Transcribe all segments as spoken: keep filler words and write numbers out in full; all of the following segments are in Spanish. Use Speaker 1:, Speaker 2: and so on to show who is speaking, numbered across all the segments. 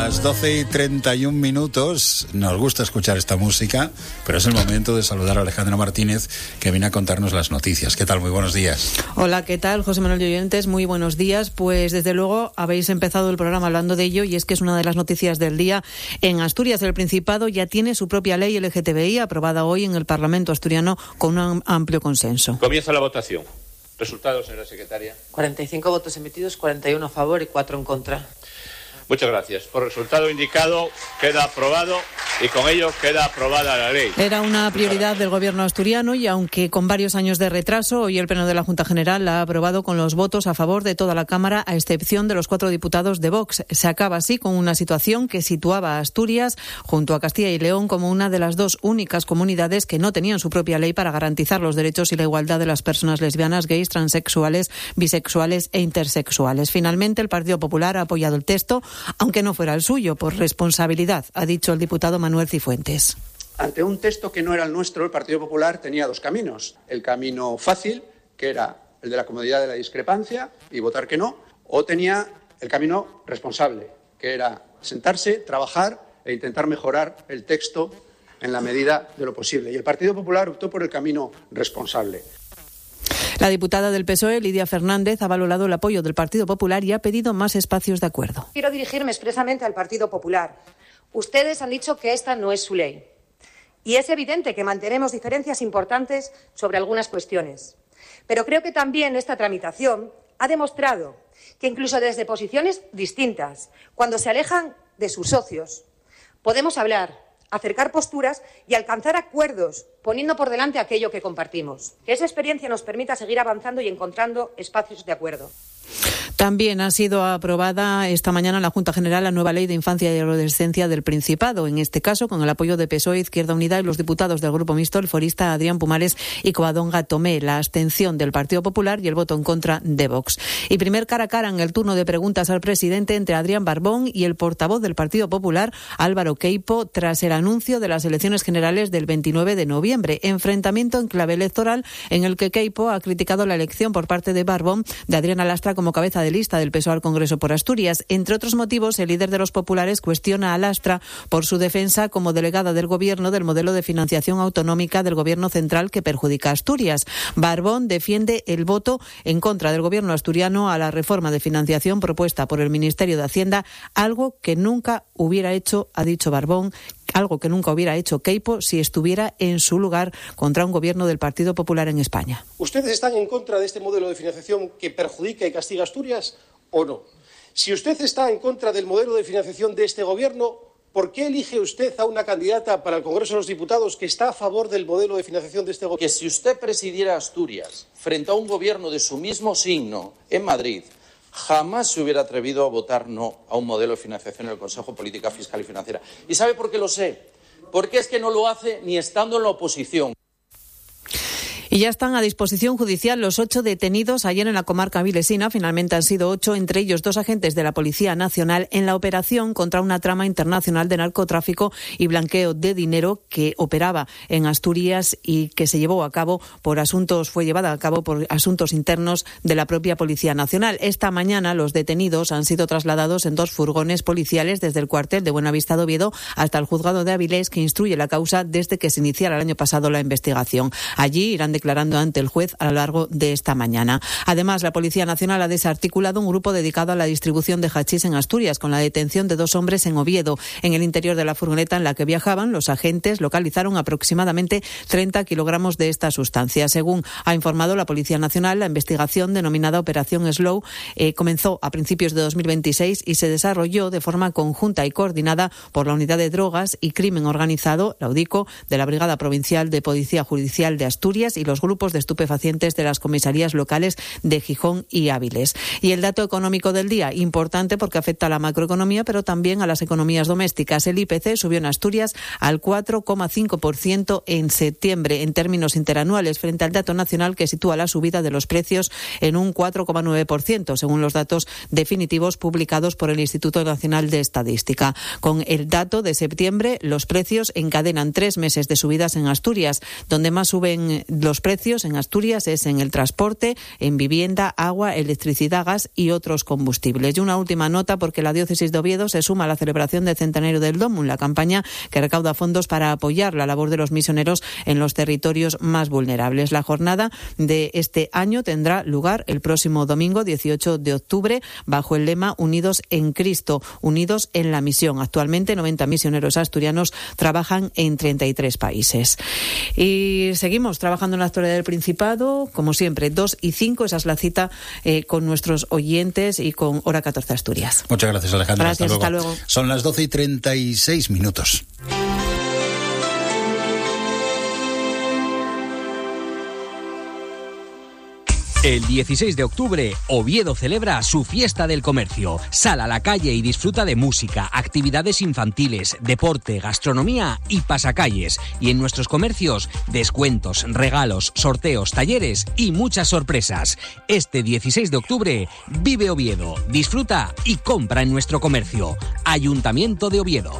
Speaker 1: Las doce y treinta y un minutos, nos gusta escuchar esta música, pero es el momento de saludar a Alejandra Martínez, que viene a contarnos las noticias. ¿Qué tal? Muy buenos días.
Speaker 2: Hola, ¿qué tal? José Manuel y oyentes, muy buenos días. Pues desde luego habéis empezado el programa hablando de ello, y es que es una de las noticias del día. En Asturias, el Principado ya tiene su propia ley L G T B I aprobada hoy en el Parlamento asturiano con un amplio consenso.
Speaker 3: Comienza la votación. Resultados, señora secretaria.
Speaker 4: cuarenta y cinco votos emitidos, cuarenta y uno a favor y cuatro en contra.
Speaker 3: Muchas gracias. Por resultado indicado, queda aprobado y con ello queda aprobada la ley.
Speaker 2: Era una prioridad del gobierno asturiano y aunque con varios años de retraso, hoy el Pleno de la Junta General la ha aprobado con los votos a favor de toda la Cámara, a excepción de los cuatro diputados de Vox. Se acaba así con una situación que situaba a Asturias junto a Castilla y León como una de las dos únicas comunidades que no tenían su propia ley para garantizar los derechos y la igualdad de las personas lesbianas, gays, transexuales, bisexuales e intersexuales. Finalmente, el Partido Popular ha apoyado el texto, aunque no fuera el suyo, por responsabilidad, ha dicho el diputado Manuel Cifuentes.
Speaker 5: Ante un texto que no era el nuestro, el Partido Popular tenía dos caminos. El camino fácil, que era el de la comodidad de la discrepancia y votar que no, o tenía el camino responsable, que era sentarse, trabajar e intentar mejorar el texto en la medida de lo posible. Y el Partido Popular optó por el camino responsable.
Speaker 2: La diputada del P S O E, Lidia Fernández, ha valorado el apoyo del Partido Popular y ha pedido más espacios de acuerdo.
Speaker 6: Quiero dirigirme expresamente al Partido Popular. Ustedes han dicho que esta no es su ley. Y es evidente que mantenemos diferencias importantes sobre algunas cuestiones. Pero creo que también esta tramitación ha demostrado que incluso desde posiciones distintas, cuando se alejan de sus socios, podemos hablar, acercar posturas y alcanzar acuerdos, poniendo por delante aquello que compartimos. Que esa experiencia nos permita seguir avanzando y encontrando espacios de acuerdo.
Speaker 2: También ha sido aprobada esta mañana en la Junta General la nueva Ley de Infancia y Adolescencia del Principado, en este caso con el apoyo de P S O E, Izquierda Unida y los diputados del Grupo Mixto, el forista Adrián Pumares y Covadonga Tomé, la abstención del Partido Popular y el voto en contra de Vox. Y primer cara a cara en el turno de preguntas al presidente entre Adrián Barbón y el portavoz del Partido Popular, Álvaro Queipo, tras el anuncio de las elecciones generales del veintinueve de noviembre. Enfrentamiento en clave electoral en el que Queipo ha criticado la elección por parte de Barbón de Adrián Alastra como cabeza de lista del P S O E al Congreso por Asturias. Entre otros motivos, el líder de los populares cuestiona a Alastra por su defensa como delegada del Gobierno del modelo de financiación autonómica del Gobierno central que perjudica a Asturias. Barbón defiende el voto en contra del Gobierno asturiano a la reforma de financiación propuesta por el Ministerio de Hacienda, algo que nunca hubiera hecho, ha dicho Barbón, algo que nunca hubiera hecho Queipo si estuviera en su lugar contra un gobierno del Partido Popular en España.
Speaker 7: ¿Ustedes están en contra de este modelo de financiación que perjudica y castiga a Asturias o no? Si usted está en contra del modelo de financiación de este gobierno, ¿por qué elige usted a una candidata para el Congreso de los Diputados que está a favor del modelo de financiación de este gobierno?
Speaker 8: Que si usted presidiera Asturias frente a un gobierno de su mismo signo en Madrid, jamás se hubiera atrevido a votar no a un modelo de financiación en el Consejo de Política Fiscal y Financiera. ¿Y sabe por qué lo sé? Porque es que no lo hace ni estando en la oposición.
Speaker 2: Y ya están a disposición judicial los ocho detenidos ayer en la comarca vilesina. Finalmente han sido ocho, entre ellos dos agentes de la Policía Nacional, en la operación contra una trama internacional de narcotráfico y blanqueo de dinero que operaba en Asturias y que se llevó a cabo por asuntos, fue llevada a cabo por asuntos internos de la propia Policía Nacional. Esta mañana los detenidos han sido trasladados en dos furgones policiales desde el cuartel de Buenavista de Oviedo hasta el juzgado de Avilés, que instruye la causa desde que se iniciara el año pasado la investigación. Allí irán declarando ante el juez a lo largo de esta mañana. Además, la Policía Nacional ha desarticulado un grupo dedicado a la distribución de hachís en Asturias, con la detención de dos hombres en Oviedo. En el interior de la furgoneta en la que viajaban, los agentes localizaron aproximadamente treinta kilogramos de esta sustancia. Según ha informado la Policía Nacional, la investigación, denominada Operación Slow, eh, comenzó a principios de dos mil veintiséis y se desarrolló de forma conjunta y coordinada por la Unidad de Drogas y Crimen Organizado, la UDICO, de la Brigada Provincial de Policía Judicial de Asturias y los grupos de estupefacientes de las comisarías locales de Gijón y Áviles. Y el dato económico del día, importante porque afecta a la macroeconomía, pero también a las economías domésticas. El I P C subió en Asturias al cuatro coma cinco por ciento en septiembre, en términos interanuales, frente al dato nacional que sitúa la subida de los precios en un cuatro coma nueve por ciento, según los datos definitivos publicados por el Instituto Nacional de Estadística. Con el dato de septiembre, los precios encadenan tres meses de subidas en Asturias, donde más suben los los precios en Asturias es en el transporte, en vivienda, agua, electricidad, gas y otros combustibles. Y una última nota, porque la diócesis de Oviedo se suma a la celebración del centenario del Dómum, la campaña que recauda fondos para apoyar la labor de los misioneros en los territorios más vulnerables. La jornada de este año tendrá lugar el próximo domingo dieciocho de octubre bajo el lema Unidos en Cristo, unidos en la misión. Actualmente noventa misioneros asturianos trabajan en treinta y tres países. Y seguimos trabajando en la actualidad del Principado, como siempre, dos y cinco, esa es la cita eh, con nuestros oyentes y con Hora catorce Asturias.
Speaker 1: Muchas gracias, Alejandra.
Speaker 2: Gracias,
Speaker 1: hasta luego.
Speaker 2: hasta luego.
Speaker 1: Son las doce y treinta y seis minutos.
Speaker 9: El dieciséis de octubre, Oviedo celebra su fiesta del comercio. Sal a la calle y disfruta de música, actividades infantiles, deporte, gastronomía y pasacalles. Y en nuestros comercios, descuentos, regalos, sorteos, talleres y muchas sorpresas. Este dieciséis de octubre, vive Oviedo, disfruta y compra en nuestro comercio. Ayuntamiento de Oviedo.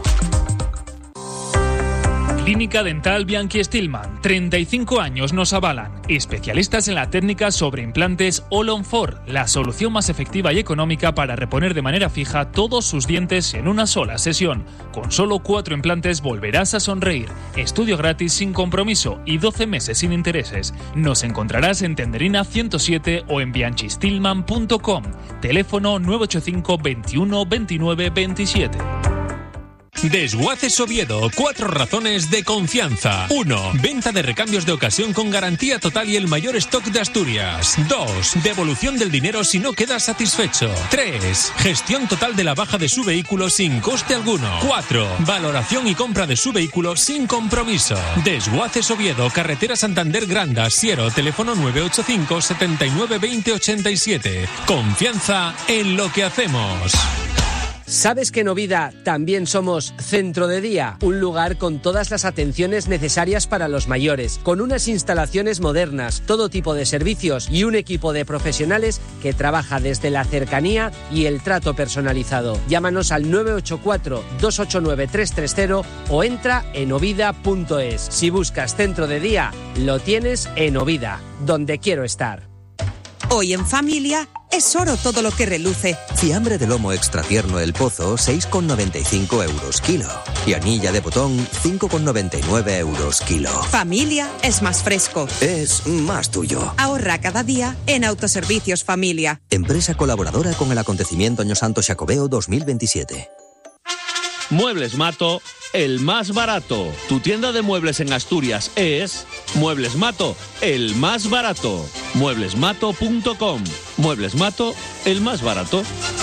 Speaker 10: Clínica Dental Bianchi Stillman, treinta y cinco años nos avalan. Especialistas en la técnica sobre implantes All on four, la solución más efectiva y económica para reponer de manera fija todos sus dientes en una sola sesión. Con solo cuatro implantes volverás a sonreír. Estudio gratis sin compromiso y doce meses sin intereses. Nos encontrarás en Tenderina ciento siete o en bianchi stillman punto com. Teléfono nueve ocho cinco, veintiuno, veintinueve, veintisiete.
Speaker 11: Desguaces Oviedo, cuatro razones de confianza. uno. Venta de recambios de ocasión con garantía total y el mayor stock de Asturias. dos. Devolución del dinero si no quedas satisfecho. tres. Gestión total de la baja de su vehículo sin coste alguno. cuatro. Valoración y compra de su vehículo sin compromiso. Desguaces Oviedo, carretera Santander Granda, Siero, teléfono nueve ocho cinco, setenta y nueve, veinte, ochenta y siete. Confianza en lo que hacemos.
Speaker 12: ¿Sabes que en Ovida también somos Centro de Día? Un lugar con todas las atenciones necesarias para los mayores, con unas instalaciones modernas, todo tipo de servicios y un equipo de profesionales que trabaja desde la cercanía y el trato personalizado. Llámanos al nueve ocho cuatro, dos ocho nueve, tres tres cero o entra en ovida punto es. Si buscas Centro de Día, lo tienes en Ovida, donde quiero estar.
Speaker 13: Hoy en familia es oro todo lo que reluce.
Speaker 14: Fiambre de lomo extra tierno El Pozo, seis con noventa y cinco euros kilo. Y anilla de botón, cinco con noventa y nueve euros kilo.
Speaker 13: Familia es más fresco.
Speaker 14: Es más tuyo.
Speaker 13: Ahorra cada día en Autoservicios Familia.
Speaker 14: Empresa colaboradora con el acontecimiento Año Santo Xacobeo dos mil veintisiete.
Speaker 15: Muebles Mato, el más barato. Tu tienda de muebles en Asturias es Muebles Mato, el más barato. muebles mato punto com. Muebles Mato, el más barato.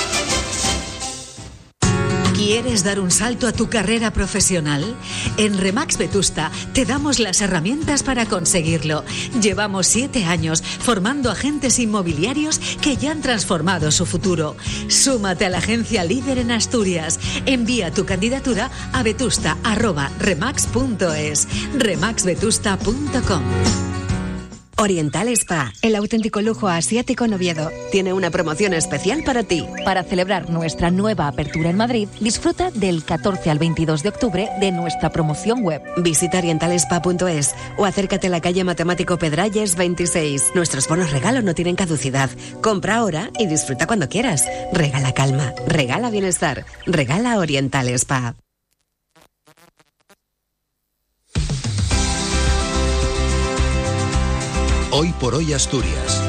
Speaker 16: ¿Quieres dar un salto a tu carrera profesional? En Remax Vetusta te damos las herramientas para conseguirlo. Llevamos siete años formando agentes inmobiliarios que ya han transformado su futuro. Súmate a la agencia líder en Asturias. Envía tu candidatura a vetusta arroba remax punto es. remax vetusta punto com.
Speaker 17: Oriental Spa, el auténtico lujo asiático en Oviedo, tiene una promoción especial para ti.
Speaker 18: Para celebrar nuestra nueva apertura en Madrid, disfruta del catorce al veintidós de octubre de nuestra promoción web.
Speaker 17: Visita oriental spa punto es o acércate a la calle Matemático Pedralles veintiséis. Nuestros bonos regalo no tienen caducidad. Compra ahora y disfruta cuando quieras. Regala calma, regala bienestar, regala Oriental Spa.
Speaker 19: Hoy por hoy Asturias.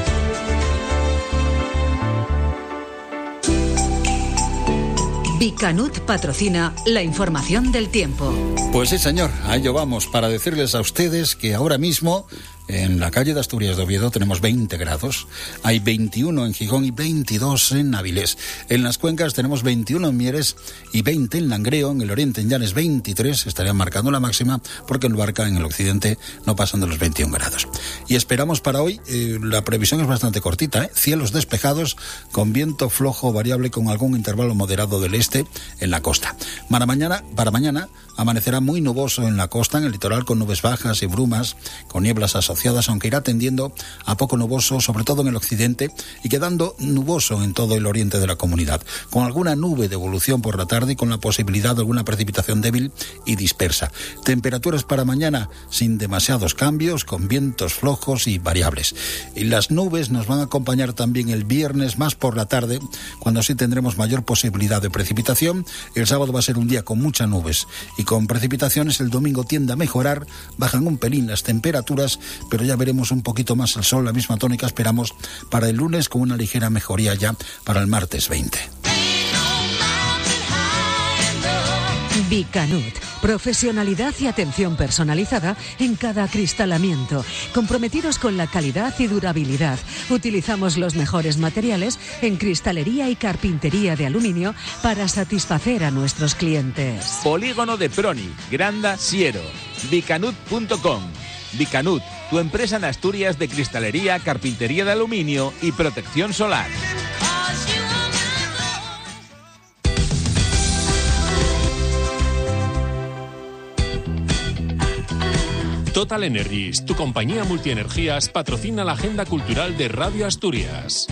Speaker 16: Bicanut patrocina la información del tiempo.
Speaker 1: Pues sí, señor, a ello vamos, para decirles a ustedes que ahora mismo en la calle de Asturias de Oviedo tenemos veinte grados, hay veintiuno en Gijón y veintidós en Avilés. En las cuencas tenemos veintiuno en Mieres y veinte en Langreo, en el oriente en Llanes veintitrés, estarían marcando la máxima porque en Luarca, en el occidente, no pasan de los veintiún grados. Y esperamos para hoy, eh, la previsión es bastante cortita, ¿eh? Cielos despejados, con viento flojo variable con algún intervalo moderado del este en la costa. Para mañana, para mañana amanecerá muy nuboso en la costa, en el litoral con nubes bajas y brumas, con nieblas asociadas asociadas, aunque irá tendiendo a poco nuboso, sobre todo en el occidente, y quedando nuboso en todo el oriente de la comunidad, con alguna nube de evolución por la tarde y con la posibilidad de alguna precipitación débil y dispersa. Temperaturas para mañana sin demasiados cambios, con vientos flojos y variables. Y las nubes nos van a acompañar también el viernes más por la tarde, cuando sí tendremos mayor posibilidad de precipitación. El sábado va a ser un día con muchas nubes y con precipitaciones. El domingo tiende a mejorar, bajan un pelín las temperaturas, pero ya veremos un poquito más el sol, la misma tónica esperamos para el lunes, con una ligera mejoría ya para el martes veinte.
Speaker 16: Vicanud. Profesionalidad y atención personalizada en cada acristalamiento. Comprometidos con la calidad y durabilidad. Utilizamos los mejores materiales en cristalería y carpintería de aluminio para satisfacer a nuestros clientes.
Speaker 20: Polígono de Proni, Granda, Siero. Vicanud punto com. Vicanud, tu empresa en Asturias de cristalería, carpintería de aluminio y protección solar.
Speaker 11: Total Energies, tu compañía multienergías, patrocina la agenda cultural de Radio Asturias.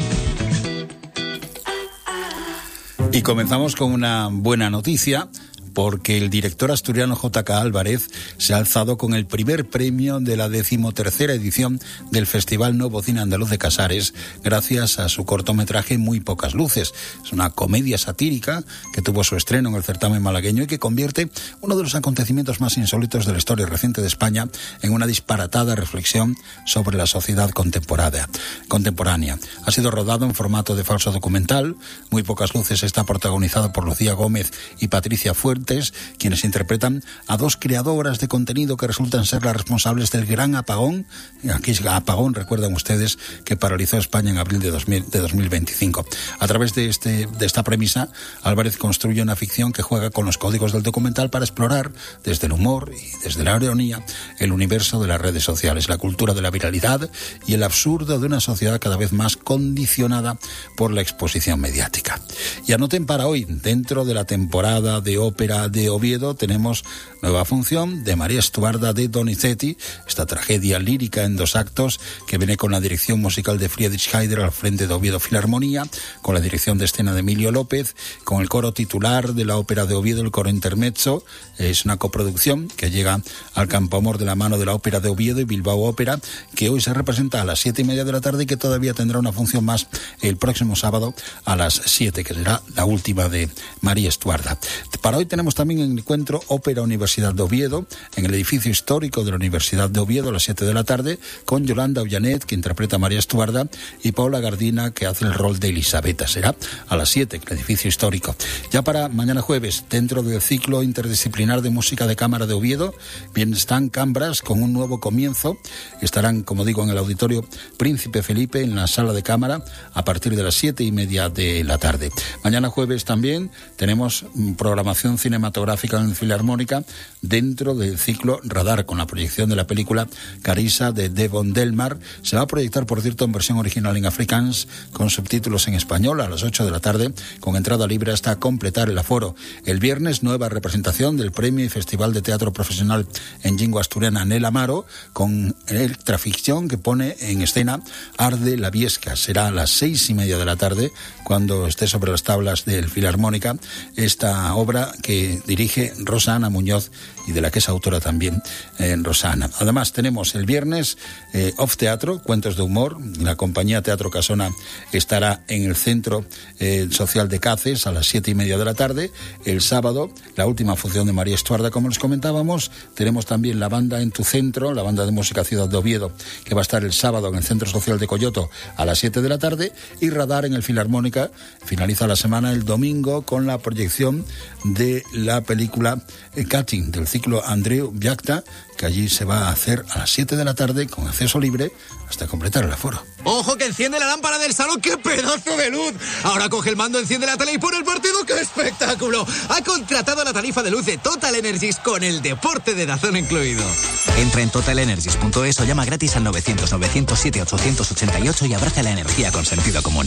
Speaker 1: Y comenzamos con una buena noticia, porque el director asturiano J K Álvarez se ha alzado con el primer premio de la decimotercera edición del Festival Nuevo Cine Andaluz de Casares, gracias a su cortometraje Muy pocas luces. Es una comedia satírica que tuvo su estreno en el certamen malagueño y que convierte uno de los acontecimientos más insólitos de la historia reciente de España en una disparatada reflexión sobre la sociedad contemporánea. contemporánea. Ha sido rodado en formato de falso documental. Muy pocas luces está protagonizado por Lucía Gómez y Patricia Fuerte, quienes interpretan a dos creadoras de contenido que resultan ser las responsables del gran apagón. Aquí es apagón, recuerdan ustedes, que paralizó España en abril de, dos mil, de dos mil veinticinco. A través de, este, de esta premisa, Álvarez construye una ficción que juega con los códigos del documental para explorar, desde el humor y desde la ironía, el universo de las redes sociales, la cultura de la viralidad y el absurdo de una sociedad cada vez más condicionada por la exposición mediática. Y anoten para hoy, dentro de la temporada de ópera de Oviedo, tenemos nueva función de María Estuarda de Donizetti, esta tragedia lírica en dos actos que viene con la dirección musical de Friedrich Heider al frente de Oviedo Filarmonía, con la dirección de escena de Emilio López, con el coro titular de la ópera de Oviedo, el coro intermezzo. Es una coproducción que llega al Campo Amor de la mano de la ópera de Oviedo y Bilbao Ópera, que hoy se representa a las siete y media de la tarde y que todavía tendrá una función más el próximo sábado a las siete, que será la última de María Estuarda. Para hoy tenemos también el encuentro Ópera Universidad de Oviedo, en el edificio histórico de la Universidad de Oviedo a las siete de la tarde, con Yolanda Ullanet, que interpreta a María Estuarda, y Paula Gardina, que hace el rol de Elisabetta. Será a las siete, en el edificio histórico. Ya para mañana jueves, dentro del ciclo interdisciplinar de música de cámara de Oviedo, bien están Cambras con un nuevo comienzo. Estarán, como digo, en el auditorio Príncipe Felipe, en la sala de cámara, a partir de las siete y media de la tarde. Mañana jueves también tenemos programación cinematográfica en Filarmónica dentro del ciclo Radar, con la proyección de la película Carissa de Devon Delmar. Se va a proyectar, por cierto, en versión original en afrikaans, con subtítulos en español, a las ocho de la tarde, con entrada libre hasta completar el aforo. El viernes, nueva representación del Premio y Festival de Teatro Profesional en Lingua Asturiana Nel Amaro, con extraficción que pone en escena Arde la Viesca. Será a las seis y media de la tarde, cuando esté sobre las tablas del Filarmónica, esta obra que dirige Rosa Ana Muñoz y de la que es autora también eh, Rosa Ana. Además tenemos el viernes eh, Off Teatro, cuentos de humor. La compañía Teatro Casona estará en el Centro eh, Social de Cáceres a las siete y media de la tarde. El sábado, la última función de María Estuarda, como les comentábamos. Tenemos también la banda En tu Centro, la banda de música Ciudad de Oviedo, que va a estar el sábado en el Centro Social de Coyoto a las siete de la tarde, y Radar en el Filarmónica. Finaliza la semana el domingo con la proyección de la película eh, Cutting, del ciclo Andreu Biacta, que allí se va a hacer a las siete de la tarde con acceso libre hasta completar el aforo.
Speaker 21: ¡Ojo, que enciende la lámpara del salón! ¡Qué pedazo de luz! Ahora coge el mando, enciende la tele y pone el partido. ¡Qué espectáculo! Ha contratado la tarifa de luz de Total Energies con el deporte de Dazón incluido.
Speaker 22: Entra en total energies punto es o llama gratis al novecientos novecientos siete ochocientos ochenta y ocho y abraza la energía con sentido común.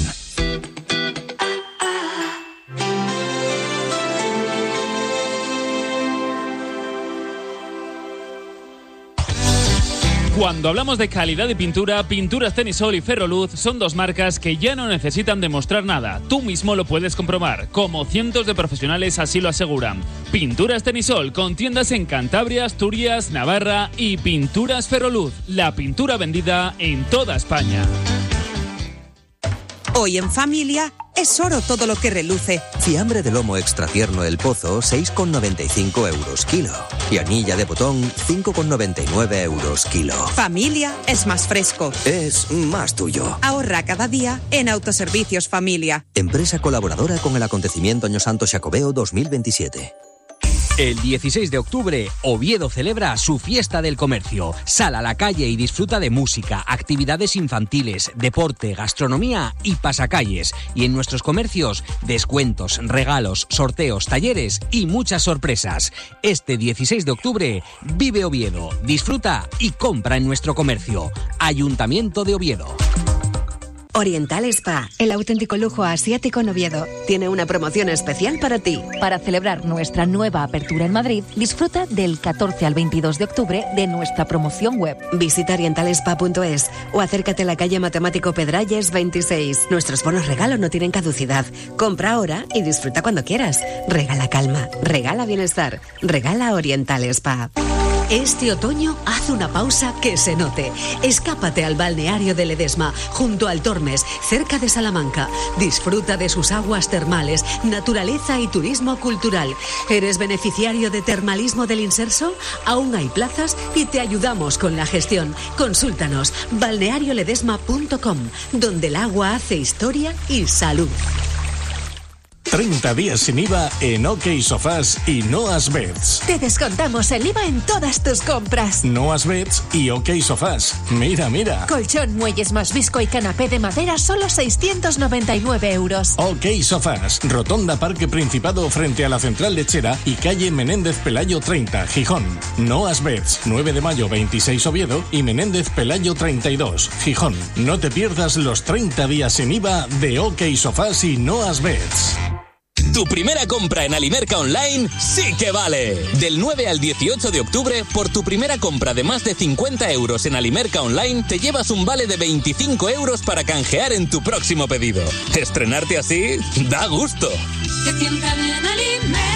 Speaker 10: Cuando hablamos de calidad de pintura, Pinturas Tenisol y Ferroluz son dos marcas que ya no necesitan demostrar nada. Tú mismo lo puedes comprobar, como cientos de profesionales así lo aseguran. Pinturas Tenisol, con tiendas en Cantabria, Asturias, Navarra, y Pinturas Ferroluz, la pintura vendida en toda España.
Speaker 13: Hoy en familia es oro todo lo que reluce.
Speaker 14: Fiambre de lomo extra tierno El Pozo, seis con noventa y cinco euros kilo. Y anilla de botón, cinco con noventa y nueve euros kilo.
Speaker 13: Familia es más fresco.
Speaker 14: Es más tuyo.
Speaker 13: Ahorra cada día en Autoservicios Familia.
Speaker 14: Empresa colaboradora con el acontecimiento Año Santo Xacobeo dos mil veintisiete.
Speaker 9: El dieciséis de octubre, Oviedo celebra su fiesta del comercio. Sal a la calle y disfruta de música, actividades infantiles, deporte, gastronomía y pasacalles. Y en nuestros comercios, descuentos, regalos, sorteos, talleres y muchas sorpresas. Este dieciséis de octubre, vive Oviedo, disfruta y compra en nuestro comercio. Ayuntamiento de Oviedo.
Speaker 17: Oriental Spa, el auténtico lujo asiático en Oviedo, tiene una promoción especial para ti.
Speaker 18: Para celebrar nuestra nueva apertura en Madrid, disfruta del catorce al veintidós de octubre de nuestra promoción web.
Speaker 17: Visita oriental spa punto es o acércate a la calle Matemático Pedralles veintiséis. Nuestros bonos regalo no tienen caducidad. Compra ahora y disfruta cuando quieras. Regala calma, regala bienestar, regala Oriental Spa.
Speaker 16: Este otoño haz una pausa que se note. Escápate al balneario de Ledesma, junto al Tormes, cerca de Salamanca. Disfruta de sus aguas termales, naturaleza y turismo cultural. ¿Eres beneficiario de Termalismo del Inserso? Aún hay plazas y te ayudamos con la gestión. Consúltanos, balneario ledesma punto com, donde el agua hace historia y salud.
Speaker 3: treinta días sin I V A en OK Sofás y Noas Beds.
Speaker 4: Te descontamos el I V A en todas tus compras.
Speaker 3: Noas Beds y OK Sofás. Mira, mira.
Speaker 4: Colchón, muelles más visco y canapé de madera, solo seiscientos noventa y nueve euros.
Speaker 3: OK Sofás. Rotonda Parque Principado frente a la Central Lechera y calle Menéndez Pelayo treinta, Gijón. Noas Beds. nueve de mayo veintiséis Oviedo y Menéndez Pelayo treinta y dos, Gijón. No te pierdas los treinta días sin I V A de OK Sofás y Noas Beds.
Speaker 23: Tu primera compra en Alimerca Online sí que vale. Del nueve al dieciocho de octubre, por tu primera compra de más de cincuenta euros en Alimerca Online, te llevas un vale de veinticinco euros para canjear en tu próximo pedido. Estrenarte así da gusto.
Speaker 24: Te sienta bien Alimerca.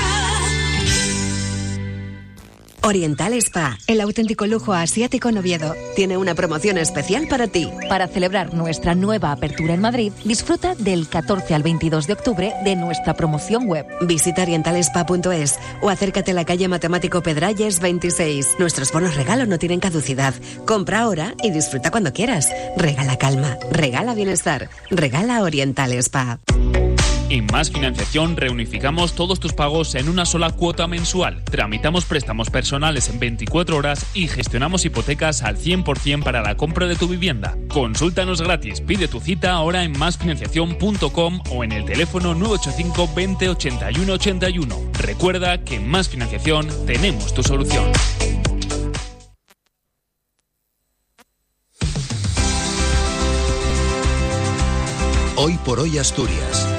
Speaker 17: Oriental Spa, el auténtico lujo asiático en Oviedo, tiene una promoción especial para ti.
Speaker 18: Para celebrar nuestra nueva apertura en Madrid, disfruta del catorce al veintidós de octubre de nuestra promoción web.
Speaker 17: Visita oriental spa punto es o acércate a la calle Matemático Pedralles veintiséis. Nuestros bonos regalo no tienen caducidad. Compra ahora y disfruta cuando quieras. Regala calma, regala bienestar, regala Oriental Spa.
Speaker 10: En Más Financiación reunificamos todos tus pagos en una sola cuota mensual. Tramitamos préstamos personales en veinticuatro horas y gestionamos hipotecas al cien por ciento para la compra de tu vivienda. Consúltanos gratis, pide tu cita ahora en más financiación punto com o en el teléfono nueve ocho cinco veinte ochenta y uno ochenta y uno. Recuerda que en Más Financiación tenemos tu solución.
Speaker 19: Hoy por hoy Asturias.